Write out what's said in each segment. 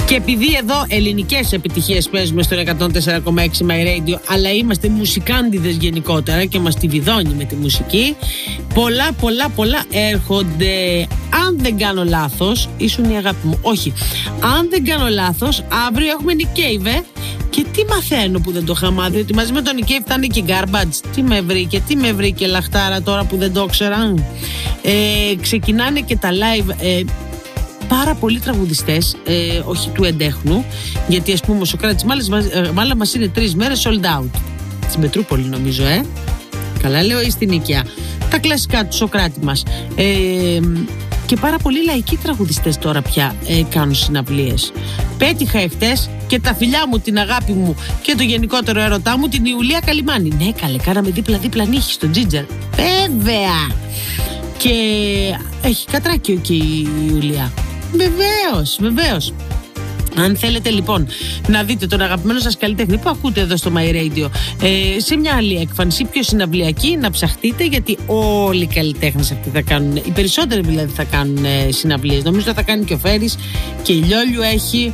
Και επειδή εδώ ελληνικές επιτυχίες παίζουμε στο 104,6 My Radio, αλλά είμαστε μουσικάντιδες γενικότερα και μας τη βιδώνει με τη μουσική, πολλά έρχονται. Αν δεν κάνω λάθος, ήσουν η αγάπη μου. Όχι, αν δεν κάνω λάθος, αύριο έχουμε Nick Cave. Και τι μαθαίνω που δεν το είχα μάθει, ότι μαζί με τον Nick Cave θα είναι και Garbage. Τι με βρήκε λαχτάρα τώρα που δεν το ήξερα. Ξεκινάνε και τα live. Πάρα πολλοί τραγουδιστές, όχι του εντέχνου, γιατί ας πούμε ο Σωκράτης μάλλον μας είναι 3 μέρες sold out. Στην Πετρούπολη νομίζω, καλά λέω, ή στην Νίκαια. Τα κλασικά του Σωκράτη μας. Και πάρα πολλοί λαϊκοί τραγουδιστές τώρα πια κάνουν συναυλίες. Πέτυχα εχθές και τα φιλιά μου, την αγάπη μου και το γενικότερο έρωτά μου, την Ιουλία Καλιμάνη. Ναι, καλέ, κάναμε δίπλα νύχη στο Ginger. Βέβαια! Και έχει κατράκιο και η Ιουλία. Βεβαίως. Αν θέλετε λοιπόν να δείτε τον αγαπημένο σας καλλιτέχνη που ακούτε εδώ στο My Radio σε μια άλλη έκφανση, πιο συναυλιακή, να ψαχτείτε, γιατί όλοι οι καλλιτέχνες αυτοί θα κάνουν, οι περισσότεροι δηλαδή θα κάνουν συναυλίες. Νομίζω θα κάνει και ο Φέρης και η Λιόλιου έχει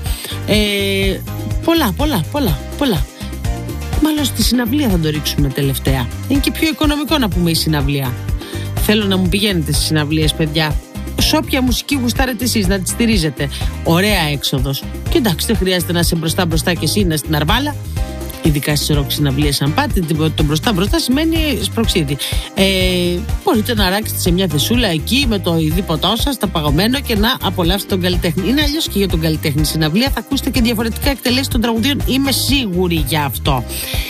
πολλά. Μάλλον στη συναυλία θα το ρίξουμε τελευταία. Είναι και πιο οικονομικό να πούμε η συναυλία. Θέλω να μου πηγαίνετε στις συναυλίες, παιδιά. Σε όποια μουσική γουστάρετε εσείς, να τη στηρίζετε. Ωραία έξοδος. Και εντάξει, δεν χρειάζεται να είσαι μπροστά και εσύ να στην αρβάλα. Ειδικά στις ροκ συναυλίες, αν πάτε, το μπροστά σημαίνει σπροξίδι. Μπορείτε να ράξετε σε μια θεσούλα εκεί με το ειδήποτό σας, τα παγωμένο, και να απολαύσετε τον καλλιτέχνη. Είναι αλλιώς και για τον καλλιτέχνη συναυλία. Θα ακούσετε και διαφορετικά εκτελέσεις των τραγουδίων. Είμαι σίγουρη γι' αυτό.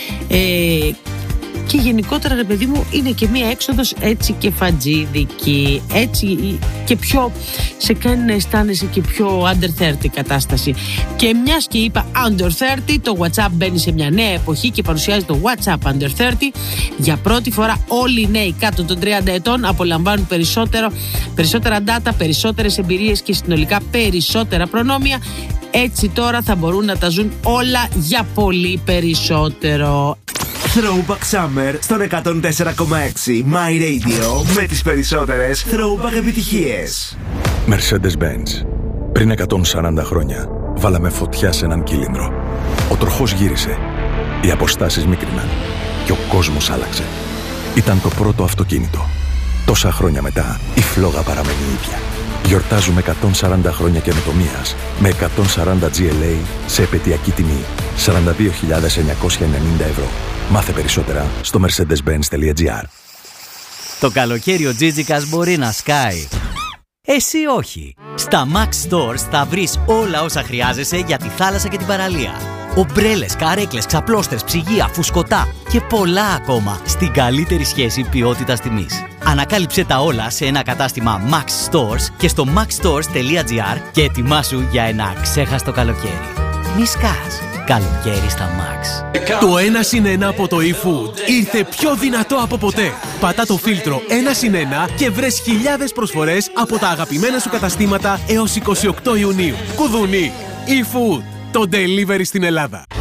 Και γενικότερα, ρε παιδί μου, είναι και μία έξοδος έτσι και φατζίδικη, έτσι και πιο σε κάνει να αισθάνεσαι και πιο under 30 κατάσταση. Και μιας και είπα under 30, το WhatsApp μπαίνει σε μια νέα εποχή και παρουσιάζει το WhatsApp under 30. Για πρώτη φορά όλοι οι νέοι κάτω των 30 ετών απολαμβάνουν περισσότερα data, περισσότερες εμπειρίες και συνολικά περισσότερα προνόμια. Έτσι τώρα θα μπορούν να τα ζουν όλα για πολύ περισσότερο. Throwback Summer στον 104,6 My Radio, με τις περισσότερες throwback επιτυχίες. Mercedes-Benz. Πριν 140 χρόνια βάλαμε φωτιά σε έναν κύλινδρο. Ο τροχός γύρισε, οι αποστάσεις μίκριναν και ο κόσμος άλλαξε. Ήταν το πρώτο αυτοκίνητο. Τόσα χρόνια μετά η φλόγα παραμένει ίδια. Γιορτάζουμε 140 χρόνια καινοτομίας με 140 GLA σε επαιτειακή τιμή 42.990 ευρώ. Μάθε περισσότερα στο mercedes-benz.gr. Το καλοκαίρι ο Τζίτζικας μπορεί να σκάει. Εσύ όχι. Στα Max Stores θα βρεις όλα όσα χρειάζεσαι για τη θάλασσα και την παραλία. Ομπρέλες, καρέκλες, ξαπλώστρες, ψυγεία, φουσκωτά και πολλά ακόμα στην καλύτερη σχέση ποιότητας-τιμής. Ανακάλυψε τα όλα σε ένα κατάστημα Max Stores και στο maxstores.gr και ετοιμάσου για ένα ξέχαστο καλοκαίρι. Μη σκάς. Καλοκαίρι στα Max. Το 1+1 από το eFood ήρθε πιο δυνατό από ποτέ. Πατά το φίλτρο 1+1 και βρες χιλιάδες προσφορές από τα αγαπημένα σου καταστήματα έως 28 Ιουνίου. Κουδουνί. eFood. Το delivery στην Ελλάδα.